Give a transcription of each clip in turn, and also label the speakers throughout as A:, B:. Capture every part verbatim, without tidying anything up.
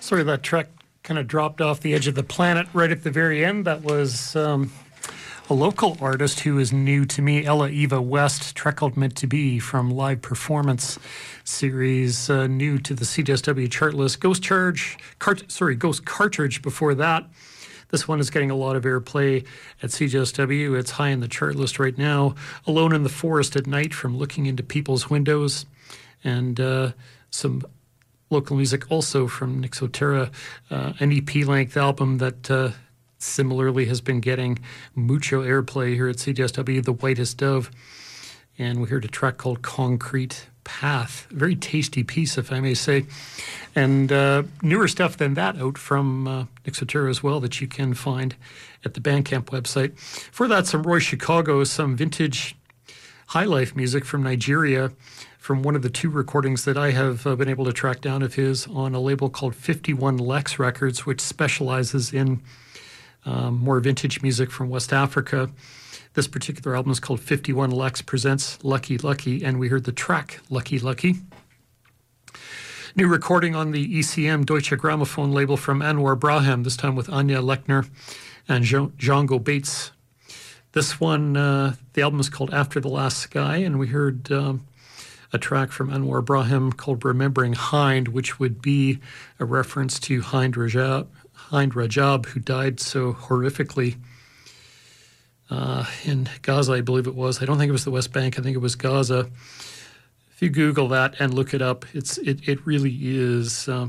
A: Sorry, that track kind of dropped off the edge of the planet right at the very end. That was um, a local artist who is new to me, Ella Eva West, track called Meant to Be from Live Performance series, uh, new to the C J S W chart list. Ghost Charge, cart, sorry, Ghost Cartridge before that. This one is getting a lot of airplay at C J S W. It's high in the chart list right now. Alone in the Forest at Night from Looking into People's Windows. And uh, some local music also from Nixoterra, uh, an E P-length album that uh, similarly has been getting mucho airplay here at C J S W, The Whitest Dove. And we heard a track called Concrete Path. A very tasty piece, if I may say. And uh, newer stuff than that out from uh, Nixoterra as well that you can find at the Bandcamp website. For that, some Roy Chicago, some vintage high life music from Nigeria, from one of the two recordings that I have uh, been able to track down of his on a label called fifty-one Lex Records, which specializes in um, more vintage music from West Africa. This particular album is called fifty-one Lex Presents Lucky Lucky, and we heard the track Lucky Lucky. New recording on the E C M Deutsche Grammophon label from Anwar Braham, this time with Anya Lechner and Django Bates. This one, uh, the album is called After the Last Sky, and we heard um, a track from Anwar Braham called Remembering Hind, which would be a reference to Hind Rajab, Hind Rajab, who died so horrifically uh, in Gaza, I believe it was. I don't think it was the West Bank. I think it was Gaza. If you Google that and look it up, it's it, it really is um,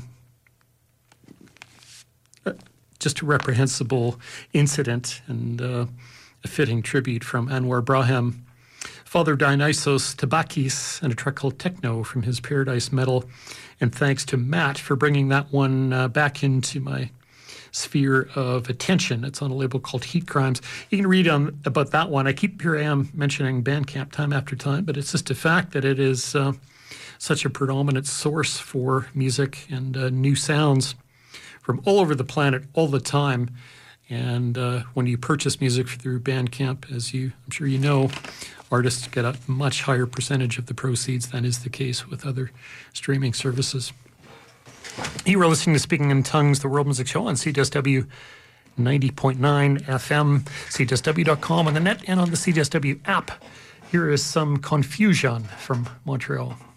A: just a reprehensible incident and uh, a fitting tribute from Anwar Braham. Father Dionysos Tabakis and a track called Techno from his Paradise Metal. And thanks to Matt for bringing that one uh, back into my sphere of attention. It's on a label called Heat Crimes. You can read on about that one. I keep here I am mentioning Bandcamp time after time, but it's just a fact that it is uh, such a predominant source for music and uh, new sounds from all over the planet all the time. And uh, when you purchase music through Bandcamp, as you, I'm sure you know, artists get a much higher percentage of the proceeds than is the case with other streaming services. You were listening to Speaking in Tongues, the World Music Show on C J S W ninety point nine F M, C J S W dot com on the net and on the C J S W app. Here is some Confusion from Montreal.